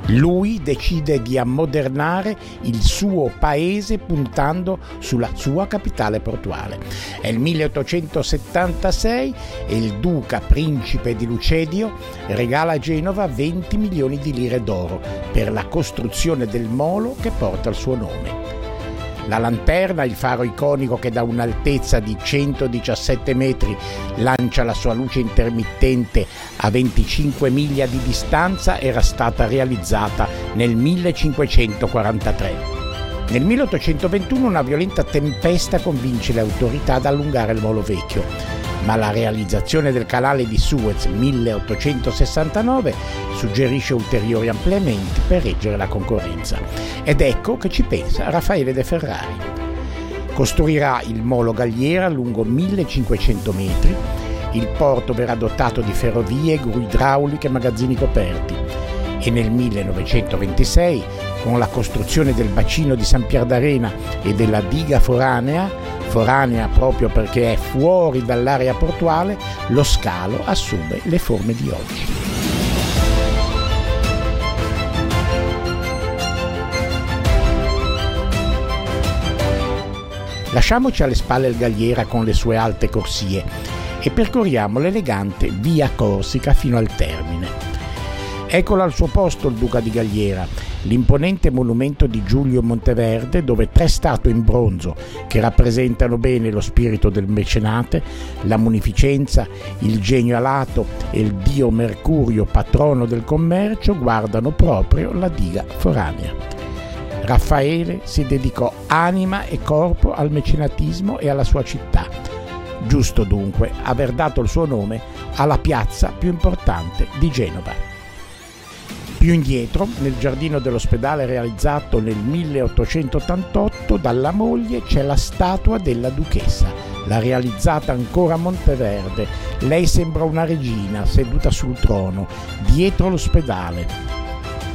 Lui decide di ammodernare il suo paese puntando sulla sua capitale portuale. È il 1876 e il duca principe di Lucedio regala a Genova 20 milioni di lire d'oro per la costruzione del molo che porta il suo nome. La lanterna, il faro iconico che da un'altezza di 117 metri lancia la sua luce intermittente a 25 miglia di distanza, era stata realizzata nel 1543. Nel 1821 una violenta tempesta convince le autorità ad allungare il molo vecchio, ma la realizzazione del canale di Suez 1869 suggerisce ulteriori ampliamenti per reggere la concorrenza. Ed ecco che ci pensa Raffaele de Ferrari. Costruirà il molo Galliera lungo 1500 metri, il porto verrà dotato di ferrovie, gru idrauliche e magazzini coperti e nel 1926, con la costruzione del bacino di San Pier d'Arena e della diga foranea proprio perché è fuori dall'area portuale, lo scalo assume le forme di oggi. Lasciamoci alle spalle il Galliera con le sue alte corsie e percorriamo l'elegante Via Corsica fino al termine. Eccolo al suo posto il Duca di Galliera, l'imponente monumento di Giulio Monteverde, dove 3 statue in bronzo che rappresentano bene lo spirito del mecenate, la munificenza, il genio alato e il dio Mercurio, patrono del commercio, guardano proprio la diga foranea. Raffaele si dedicò anima e corpo al mecenatismo e alla sua città. Giusto dunque aver dato il suo nome alla piazza più importante di Genova. Più indietro, nel giardino dell'ospedale realizzato nel 1888 dalla moglie, c'è la statua della duchessa, l'ha realizzata ancora Monteverde. Lei sembra una regina seduta sul trono, dietro l'ospedale.